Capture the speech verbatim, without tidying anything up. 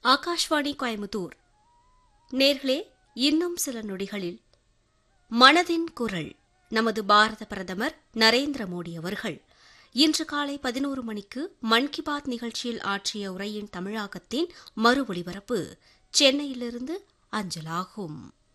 ஆகாஷ்வாணி கோயமுத்தூர். நேர்களே, இன்னும் சில நொடிகளில் மனதின் குரல் நமது பாரத பிரதமர் நரேந்திர மோடி அவர்கள் இன்று காலை பதினோரு மணிக்கு மன் கி பாத் நிகழ்ச்சியில் ஆற்றிய உரையின் தமிழாக்கத்தின் மறு ஒலிபரப்பு சென்னையிலிருந்து அஞ்சலாகும்.